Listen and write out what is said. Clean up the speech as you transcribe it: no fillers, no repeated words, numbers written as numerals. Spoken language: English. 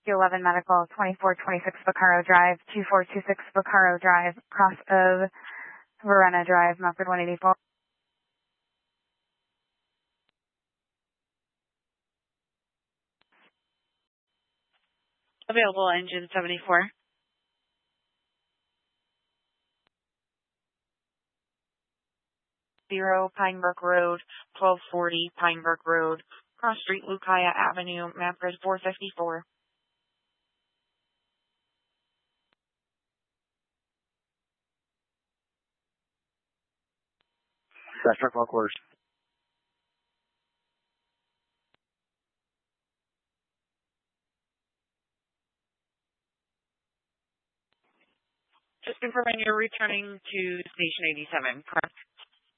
11 Medical, 2426 Vaccaro Drive, 2426 Vaccaro Drive, cross of Verena Drive, Mumford 184. Available engine 74. Pine Brook Road, 1240 Pine Brook Road, Cross Street, Lucaya Avenue, map grid 454. Cessna Park orders. Just confirming you're returning to Station 87, correct?